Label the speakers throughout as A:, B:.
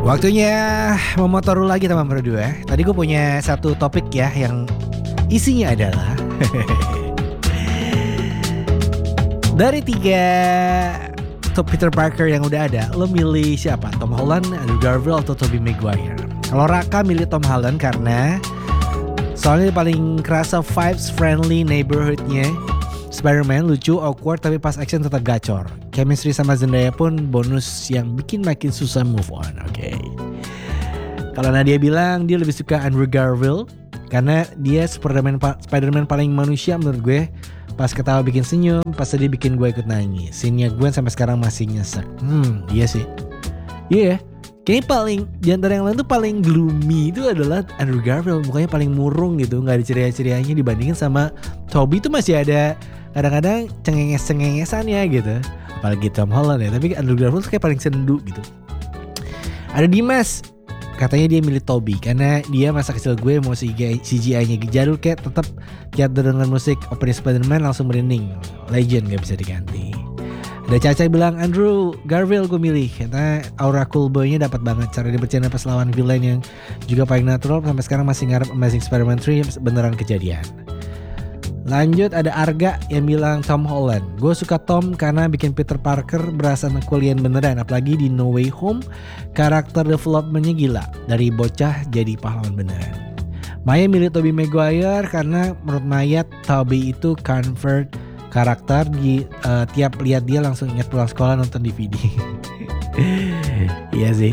A: Waktunya memotor lagi teman berdua. Tadi gue punya satu topik ya yang isinya adalah dari 3 top Peter Parker yang udah ada, lo milih siapa? Tom Holland, Andrew Garfield, atau Tobey Maguire? Kalau Raka milih Tom Holland karena soalnya paling kerasa vibes friendly neighborhoodnya. Spider-Man lucu, awkward, tapi pas action tetap gacor. Chemistry sama Zendaya pun bonus yang bikin makin susah move on. Oke. Kalau Nadia bilang dia lebih suka Andrew Garfield karena dia Spider-Man paling manusia menurut gue. Pas ketawa bikin senyum, pas sedih bikin gue ikut nangis. Scene-nya gue sampai sekarang masih nyesek. Iya sih. Iya. Kayaknya paling di antara yang lain tuh paling gloomy itu adalah Andrew Garfield. Mukanya paling murung gitu, nggak ada ceria-cerianya dibandingin sama Tobey tuh masih ada kadang-kadang cengengesannya gitu. Apalagi Tom Holland ya. Tapi Andrew Garfield kayak paling sendu gitu. Ada Dimas, katanya dia milih Tobey karena dia masa kecil gue mau CGI-nya jadul kayak tetap tiap dengar musik opening Spider-Man langsung merinding. Legend gak bisa diganti. Ada Caca bilang Andrew Garfield gue milih karena aura cool boy-nya dapat banget. Cara dia bercanda pas lawan villain yang juga paling natural. Sampai sekarang masih ngarep Amazing Spider-Man 3 beneran kejadian. Lanjut ada Arga yang bilang Tom Holland. Gue suka Tom karena bikin Peter Parker berasa kuliah beneran. Apalagi di No Way Home karakter development-nya gila. Dari bocah jadi pahlawan beneran. Maya milih Tobey Maguire karena menurut Maya Tobey itu convert karakter di tiap lihat dia langsung ingat pulang sekolah nonton DVD. Iya sih.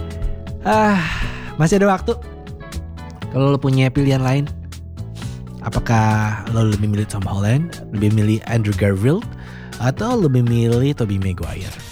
A: Masih ada waktu. Kalau lo punya pilihan lain, apakah lo lebih milih Tom Holland, lebih milih Andrew Garfield, atau lebih milih Tobey Maguire?